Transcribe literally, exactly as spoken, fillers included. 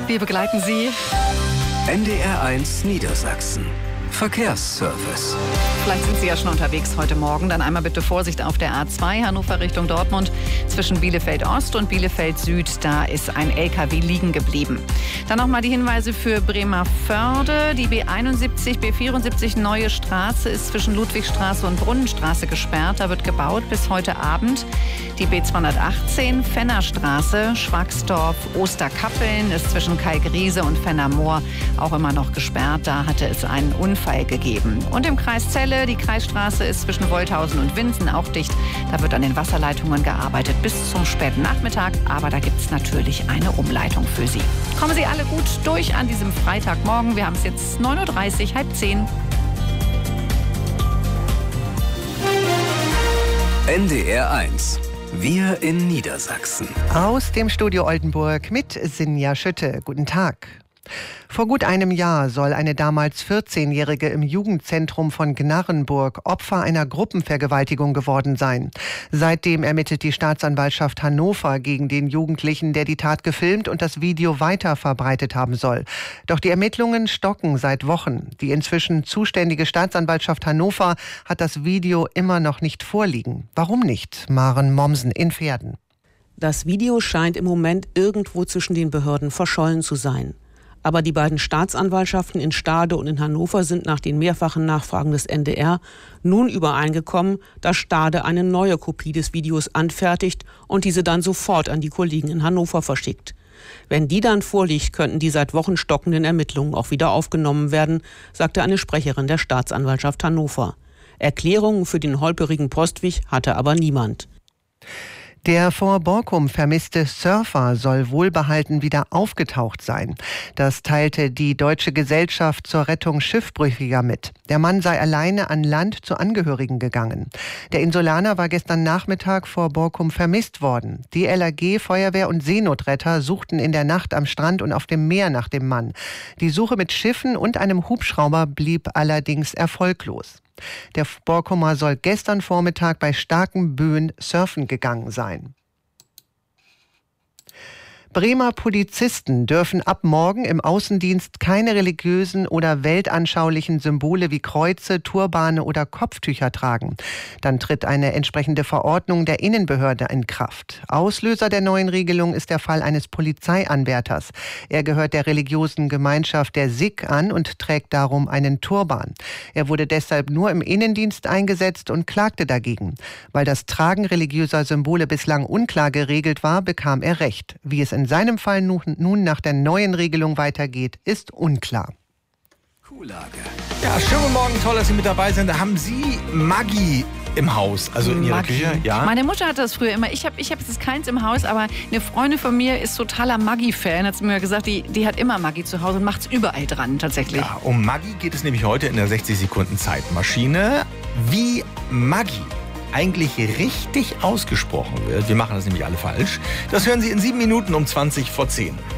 Wir begleiten Sie. N D R eins Niedersachsen. Verkehrsservice. Vielleicht sind Sie ja schon unterwegs heute Morgen. Dann einmal bitte Vorsicht auf der A zwei, Hannover Richtung Dortmund. Zwischen Bielefeld Ost und Bielefeld Süd, da ist ein L K W liegen geblieben. Dann nochmal die Hinweise für Bremervörde. Die B einundsiebzig, B vierundsiebzig Neue Straße ist zwischen Ludwigstraße und Brunnenstraße gesperrt. Da wird gebaut bis heute Abend. Die B zweihundertachtzehn, Fennerstraße, Schwagsdorf, Osterkappeln ist zwischen Kalkriese und Fennermoor auch immer noch gesperrt. Da hatte es einen Unfall gegeben. Und im Kreis Celle, die Kreisstraße ist zwischen Wolthausen und Winsen auch dicht. Da wird an den Wasserleitungen gearbeitet bis zum späten Nachmittag. Aber da gibt es natürlich eine Umleitung für Sie. Kommen Sie alle gut durch an diesem Freitagmorgen. Wir haben es jetzt neun Uhr dreißig, halb zehn. N D R eins. Wir in Niedersachsen. Aus dem Studio Oldenburg mit Sinja Schütte. Guten Tag. Vor gut einem Jahr soll eine damals vierzehnjährige im Jugendzentrum von Gnarrenburg Opfer einer Gruppenvergewaltigung geworden sein. Seitdem ermittelt die Staatsanwaltschaft Hannover gegen den Jugendlichen, der die Tat gefilmt und das Video weiter verbreitet haben soll. Doch die Ermittlungen stocken seit Wochen. Die inzwischen zuständige Staatsanwaltschaft Hannover hat das Video immer noch nicht vorliegen. Warum nicht? Maren Mommsen in Pferden. Das Video scheint im Moment irgendwo zwischen den Behörden verschollen zu sein. Aber die beiden Staatsanwaltschaften in Stade und in Hannover sind nach den mehrfachen Nachfragen des N D R nun übereingekommen, dass Stade eine neue Kopie des Videos anfertigt und diese dann sofort an die Kollegen in Hannover verschickt. Wenn die dann vorliegt, könnten die seit Wochen stockenden Ermittlungen auch wieder aufgenommen werden, sagte eine Sprecherin der Staatsanwaltschaft Hannover. Erklärungen für den holperigen Postweg hatte aber niemand. Der vor Borkum vermisste Surfer soll wohlbehalten wieder aufgetaucht sein. Das teilte die Deutsche Gesellschaft zur Rettung Schiffbrüchiger mit. Der Mann sei alleine an Land zu Angehörigen gegangen. Der Insulaner war gestern Nachmittag vor Borkum vermisst worden. Die L A G, Feuerwehr und Seenotretter suchten in der Nacht am Strand und auf dem Meer nach dem Mann. Die Suche mit Schiffen und einem Hubschrauber blieb allerdings erfolglos. Der Borkumer soll gestern Vormittag bei starken Böen surfen gegangen sein. Bremer Polizisten dürfen ab morgen im Außendienst keine religiösen oder weltanschaulichen Symbole wie Kreuze, Turbane oder Kopftücher tragen. Dann tritt eine entsprechende Verordnung der Innenbehörde in Kraft. Auslöser der neuen Regelung ist der Fall eines Polizeianwärters. Er gehört der religiösen Gemeinschaft der Sikh an und trägt darum einen Turban. Er wurde deshalb nur im Innendienst eingesetzt und klagte dagegen. Weil das Tragen religiöser Symbole bislang unklar geregelt war, bekam er Recht. Wie es in seinem Fall nun nach der neuen Regelung weitergeht, ist unklar. Kuhlage. Ja, schönen guten Morgen, toll, dass Sie mit dabei sind. Da haben Sie Maggi im Haus, also in Ihrer Maggi. Küche? Ja. Meine Mutter hatte das früher immer. Ich habe ich hab jetzt keins im Haus, aber eine Freundin von mir ist totaler Maggi-Fan. Hat sie mir gesagt, die, die hat immer Maggi zu Hause und macht es überall dran tatsächlich. Ja, um Maggi geht es nämlich heute in der sechzig Sekunden Zeitmaschine. Wie Maggi eigentlich richtig ausgesprochen wird, wir machen das nämlich alle falsch, das hören Sie in sieben Minuten um zwanzig vor zehn.